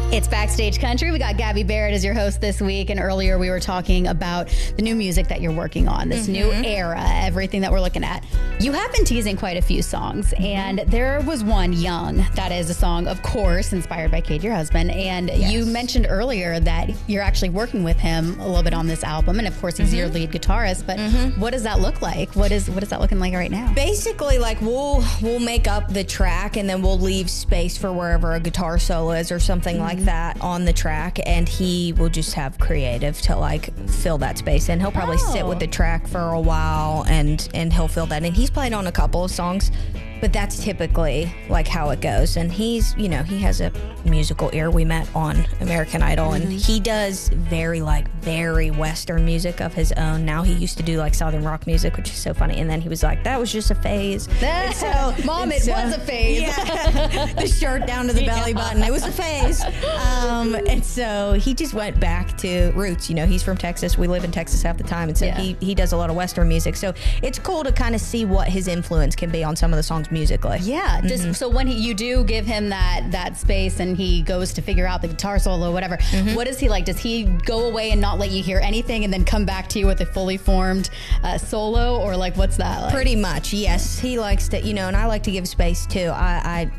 It's Backstage Country. We got Gabby Barrett as your host this week. And earlier we were talking about the new music that you're working on, this new era, everything that we're looking at. You have been teasing quite a few songs. And there was one, Young, that is a song, of course, inspired by Cade, your husband. And you mentioned earlier that you're actually working with him a little bit on this album. And of course, he's your lead guitarist. But what does that look like? What is that looking like right now? Basically, like we'll make up the track and then we'll leave space for wherever a guitar solo is or something like that on the track, and he will just have creative to like fill that space, and he'll probably sit with the track for a while and he'll fill that in. He's played on a couple of songs, but that's typically like how it goes. And he's, he has a musical ear. We met on American Idol, and he does very Western music of his own. Now he used to do like Southern rock music, which is so funny. And then he was like, that was just a phase. Mom, it was a phase. Yeah, the shirt down to the belly button. It was a phase. And so he just went back to roots. He's from Texas. We live in Texas half the time. And so he does a lot of Western music. So it's cool to kind of see what his influence can be on some of the songs musically. Yeah. So when you do give him that space and he goes to figure out the guitar solo, whatever, what is he like? Does he go away and not let you hear anything and then come back to you with a fully formed solo, or like what's that like? Pretty much, yes. He likes to, and I like to give space too. I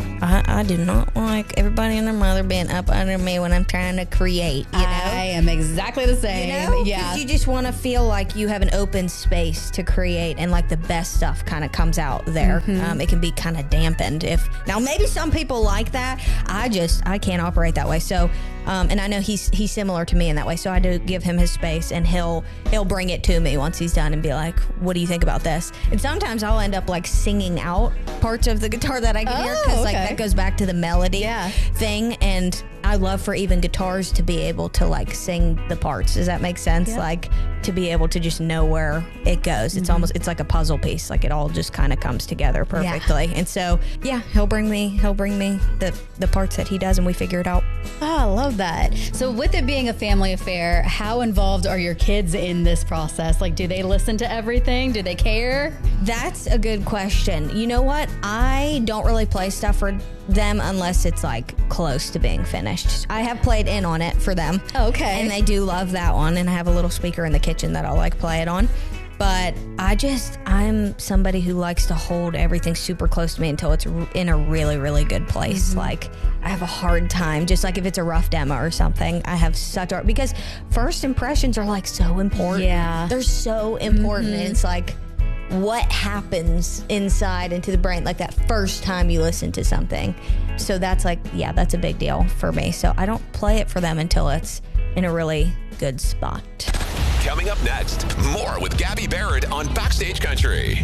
do not like everybody and their mother being up under me when I'm trying to create, I am exactly the same. Yeah. You just want to feel like you have an open space to create, and like the best stuff kind of comes out there. It can be kind of dampened. Now maybe some people like that. I can't operate that way. So, and I know he's similar to me in that way. So I do give him his space, and he'll bring it to me once he's done and be like, "What do you think about this?" And sometimes I'll end up like singing out parts of the guitar that I can hear, because like that goes back to the melody thing. And I love for even guitars to be able to like sing the parts. Does that make sense? Yeah. Like to be able to just know where it goes. It's it's like a puzzle piece. Like it all just kind of comes together perfectly. Yeah. And so, he'll bring me the parts that he does, and we figure it out. Oh, I love that. So with it being a family affair, how involved are your kids in this process? Like, do they listen to everything? Do they care? That's a good question. You know what? I don't really play stuff for them unless it's like close to being finished. I have played in on it for them. Okay. And they do love that one, and I have a little speaker in the kitchen that I'll like play it on. But I'm somebody who likes to hold everything super close to me until it's in a really, really good place. Like, I have a hard time, just like if it's a rough demo or something, I have such art, because first impressions are like so important. Yeah. They're so important. And it's like, what happens inside into the brain, like that first time you listen to something. So that's like, that's a big deal for me. So I don't play it for them until it's in a really good spot. Coming up next, more with Gabby Barrett on Backstage Country.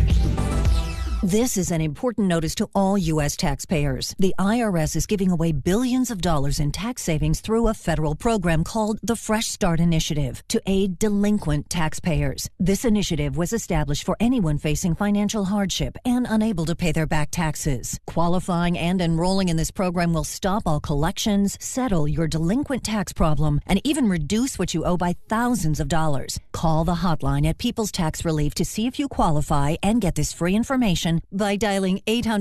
This is an important notice to all U.S. taxpayers. The IRS is giving away billions of dollars in tax savings through a federal program called the Fresh Start Initiative to aid delinquent taxpayers. This initiative was established for anyone facing financial hardship and unable to pay their back taxes. Qualifying and enrolling in this program will stop all collections, settle your delinquent tax problem, and even reduce what you owe by thousands of dollars. Call the hotline at People's Tax Relief to see if you qualify and get this free information by dialing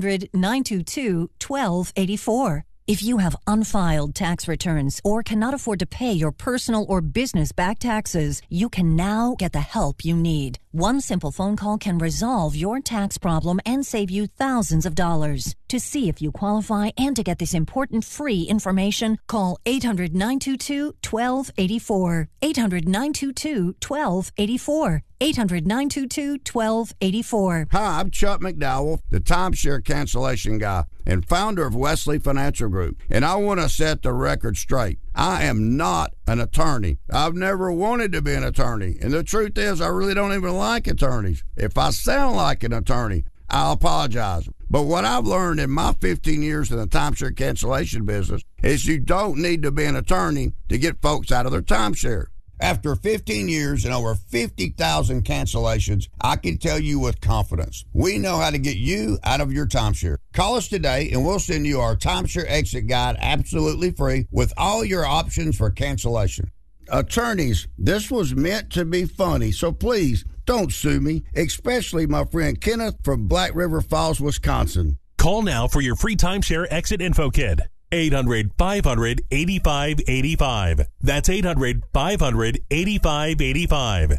800-922-1284. If you have unfiled tax returns or cannot afford to pay your personal or business back taxes, you can now get the help you need. One simple phone call can resolve your tax problem and save you thousands of dollars. To see if you qualify and to get this important free information, call 800-922-1284. 800-922-1284. 800-922-1284. Hi, I'm Chuck McDowell, the timeshare cancellation guy and founder of Wesley Financial Group, and I want to set the record straight. I am not an attorney. I've never wanted to be an attorney, and the truth is I really don't even like attorneys. If I sound like an attorney, I'll apologize. But what I've learned in my 15 years in the timeshare cancellation business is you don't need to be an attorney to get folks out of their timeshare. After 15 years and over 50,000 cancellations, I can tell you with confidence, we know how to get you out of your timeshare. Call us today and we'll send you our timeshare exit guide absolutely free with all your options for cancellation. Attorneys, this was meant to be funny, so please don't sue me, especially my friend Kenneth from Black River Falls, Wisconsin. Call now for your free timeshare exit info kit. 800-500-8585. That's 800-500-8585.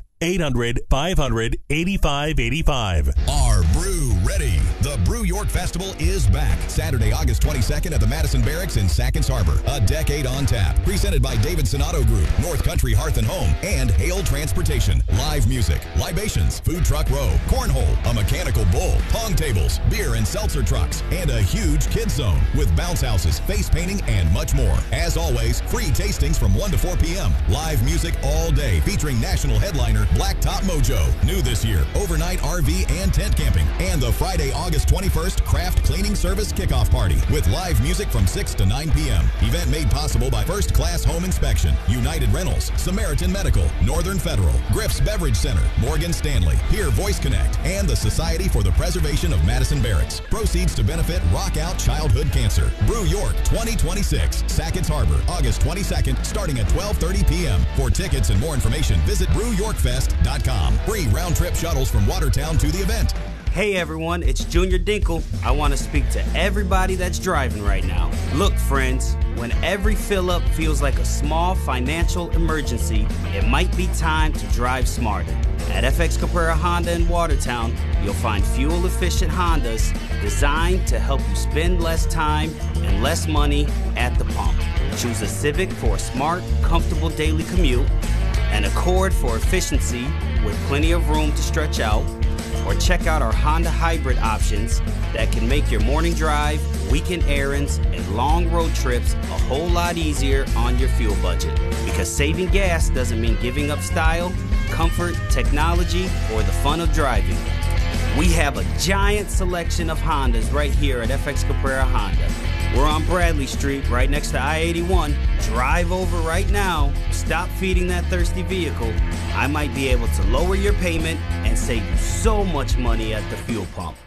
800-500-8585. Are Brew ready? The Brew York Festival is back. Saturday, August 22nd at the Madison Barracks in Sackets Harbor. A decade on tap. Presented by Davidson Auto Group, North Country Hearth and Home, and Hale Transportation. Live music, libations, food truck row, cornhole, a mechanical bull, pong tables, beer and seltzer trucks, and a huge kids zone with bounce houses, face painting, and much more. As always, free tastings from 1 to 4 p.m. Live music all day featuring national headliner Blacktop Mojo. New this year, overnight RV and tent camping. And the Friday, August 21st craft cleaning service kickoff party with live music from 6 to 9 p.m. Event made possible by First Class Home Inspection, United Rentals, Samaritan Medical, Northern Federal, Griff's Beverage Center, Morgan Stanley, Here Voice Connect, and the Society for the Preservation of Madison Barracks. Proceeds to benefit Rock Out Childhood Cancer. Brew York 2026, Sackets Harbor, August 22nd, starting at 12:30 p.m. For tickets and more information, visit BrewYorkFest.com. Free round-trip shuttles from Watertown to the event. Hey everyone, it's Junior Dinkle. I want to speak to everybody that's driving right now. Look, friends, when every fill-up feels like a small financial emergency, it might be time to drive smarter. At FX Caprera Honda in Watertown, you'll find fuel-efficient Hondas designed to help you spend less time and less money at the pump. Choose a Civic for a smart, comfortable daily commute, an Accord for efficiency with plenty of room to stretch out, or check out our Honda hybrid options that can make your morning drive, weekend errands, and long road trips a whole lot easier on your fuel budget. Because saving gas doesn't mean giving up style, comfort, technology, or the fun of driving. We have a giant selection of Hondas right here at FX Caprera Honda. We're on Bradley Street, right next to I-81. Drive over right now. Stop feeding that thirsty vehicle. I might be able to lower your payment and save you so much money at the fuel pump.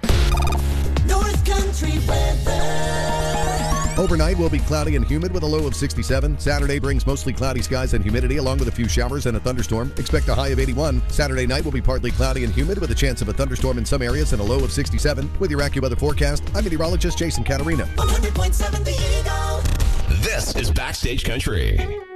North Country weather. Overnight will be cloudy and humid with a low of 67. Saturday brings mostly cloudy skies and humidity along with a few showers and a thunderstorm. Expect a high of 81. Saturday night will be partly cloudy and humid with a chance of a thunderstorm in some areas and a low of 67. With your AccuWeather forecast, I'm meteorologist Jason Catarina. 100.7 The Eagle. This is Backstage Country.